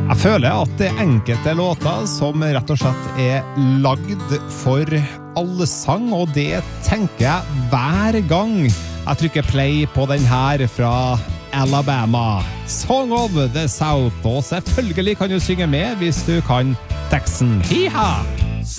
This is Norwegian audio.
Jeg føler at det er enkelte låter som rett og slett er lagd for allsang, og det tenker jeg hver gang jeg trykker play på den her fra Alabama. Song of the South, og selvfølgelig kan du synge med hvis du kan teksten. Hi-ha!